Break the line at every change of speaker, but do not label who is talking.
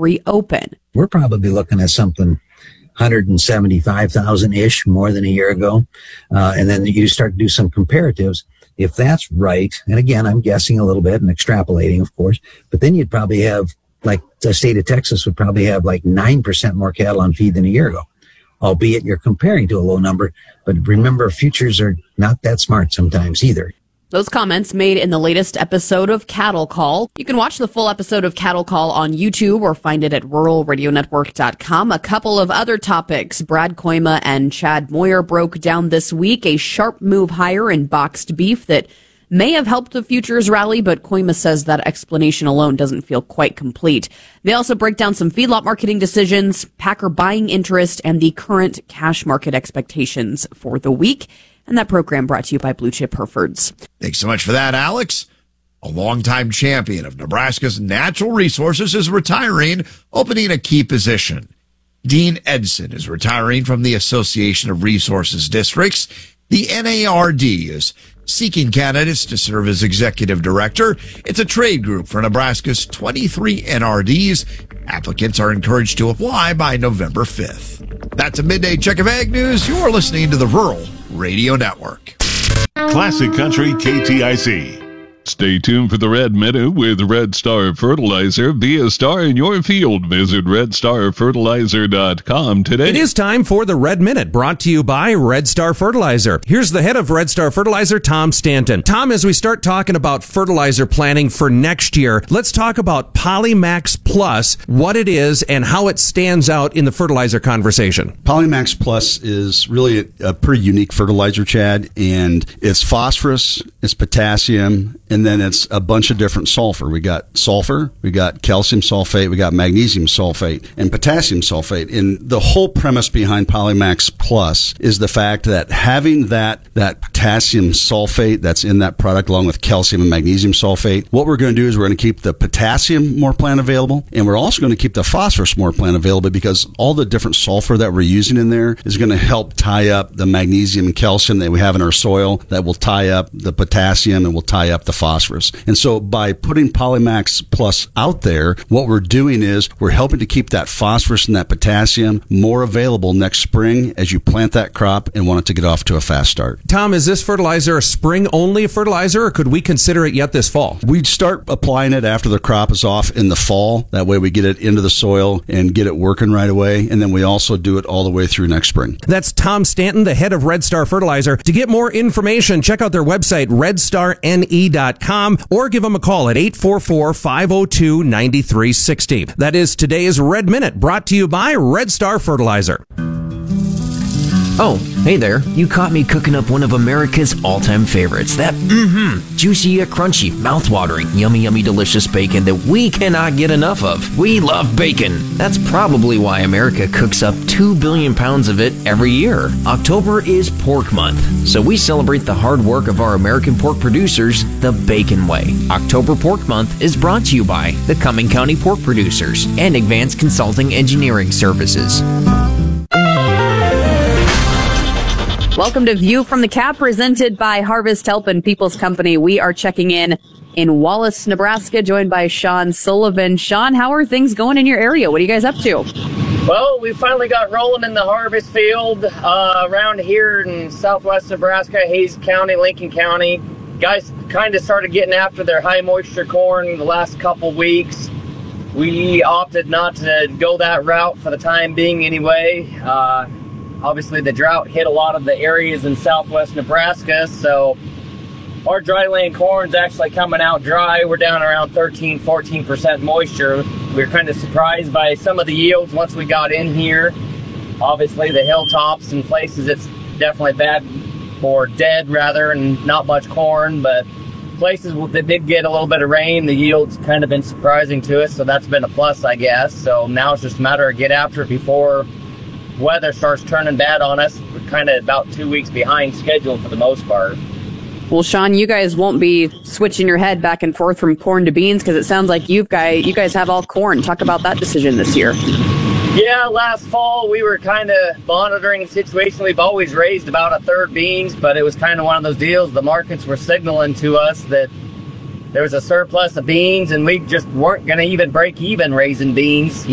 reopen.
We're probably looking at something 175,000-ish more than a year ago. And then you start to do some comparatives. If that's right, and again, I'm guessing a little bit and extrapolating, of course, but then you'd probably have, like the state of Texas would probably have like 9% more cattle on feed than a year ago, albeit you're comparing to a low number. But remember, futures are not that smart sometimes either.
Those comments made in the latest episode of Cattle Call. You can watch the full episode of Cattle Call on YouTube or find it at ruralradionetwork.com. A couple of other topics. Brad Koima and Chad Moyer broke down this week a sharp move higher in boxed beef that may have helped the futures rally, but Koima says that explanation alone doesn't feel quite complete. They also break down some feedlot marketing decisions, packer buying interest, and the current cash market expectations for the week. And that program brought to you by Blue Chip Herefords.
Thanks so much for that, Alex. A longtime champion of Nebraska's natural resources is retiring, opening a key position. Dean Edson is retiring from the Association of Resources Districts. The NARD is seeking candidates to serve as executive director. It's a trade group for Nebraska's 23 NRDs. Applicants are encouraged to apply by November 5th. That's a midday check of ag news. You're listening to the Rural Radio Network.
Classic Country KTIC.
Stay tuned for the Red Minute with Red Star Fertilizer. Be a star in your field. Visit redstarfertilizer.com today.
It is time for the Red Minute, brought to you by Red Star Fertilizer. Here's the head of Red Star Fertilizer, Tom Stanton. Tom, as we start talking about fertilizer planning for next year, let's talk about Polymax Plus, what it is and how it stands out in the fertilizer conversation.
Polymax Plus is really a pretty unique fertilizer, Chad, and it's phosphorus, it's potassium, and then it's a bunch of different sulfur. We got sulfur, we got calcium sulfate, we got magnesium sulfate, and potassium sulfate. And the whole premise behind Polymax Plus is the fact that having that potassium sulfate that's in that product along with calcium and magnesium sulfate, what we're going to do is we're going to keep the potassium more plant available, and we're also going to keep the phosphorus more plant available because all the different sulfur that we're using in there is going to help tie up the magnesium and calcium that we have in our soil that will tie up the potassium and will tie up the phosphorus. And so by putting Polymax Plus out there, what we're doing is we're helping to keep that phosphorus and that potassium more available next spring as you plant that crop and want it to get off to a fast start.
Tom, is this fertilizer a spring-only fertilizer, or could we consider it yet this fall?
We'd start applying it after the crop is off in the fall. That way we get it into the soil and get it working right away. And then we also do it all the way through next spring.
That's Tom Stanton, the head of Red Star Fertilizer. To get more information, check out their website, redstarne.com, or give them a call at 844-502-9360. That is today's Red Minute, brought to you by Red Star Fertilizer.
Oh, hey there. You caught me cooking up one of America's all-time favorites. That juicy yet crunchy, mouth-watering, yummy, delicious bacon that we cannot get enough of. We love bacon. That's probably why America cooks up 2 billion pounds of it every year. October is Pork Month, so we celebrate the hard work of our American pork producers the Bacon way. October Pork Month is brought to you by the Cumming County Pork Producers and Advanced Consulting Engineering Services.
Welcome to View from the Cap, presented by Harvest Help and People's Company. We are checking in Wallace, Nebraska, joined by Sean Sullivan. Sean, how are things going in your area? What are you guys up to?
Well, we finally got rolling in the harvest field around here in southwest Nebraska, Hays County, Lincoln County. Guys kind of started getting after their high moisture corn the last couple weeks. We opted not to go that route for the time being anyway. Obviously, the drought hit a lot of the areas in southwest Nebraska, so our dryland corn's actually coming out dry. We're down around 13-14% moisture. We were kind of surprised by some of the yields once we got in here. Obviously, the hilltops and places it's definitely bad, or dead rather, and not much corn, but places that did get a little bit of rain, the yield's kind of been surprising to us, so that's been a plus, I guess. So now it's just a matter of get after it before weather starts turning bad on us. We're kind of about 2 weeks behind schedule for the most part.
Well, Sean, you guys won't be switching your head back and forth from corn to beans, because it sounds like you guys have all corn. Talk about that decision this year.
Yeah, last fall we were kind of monitoring the situation. We've always raised about a third beans, but it was kind of one of those deals. The markets were signaling to us that there was a surplus of beans, and we just weren't going to even break even raising beans.